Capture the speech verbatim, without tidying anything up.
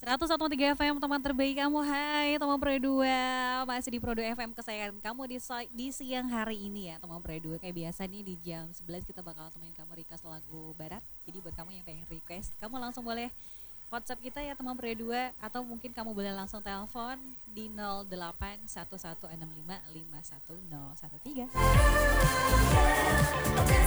seratus satu koma tiga F M teman terbaik kamu. Hai teman Pro dua, masih di Pro dua F M kesayangan kamu di, si- di siang hari ini ya teman Pro dua. Kayak biasa nih di jam sebelas kita bakal temenin kamu request lagu barat. Jadi buat kamu yang pengen request, kamu langsung boleh WhatsApp kita ya teman Pro dua, atau mungkin kamu boleh langsung telepon di nol delapan satu satu enam lima lima satu nol satu tiga.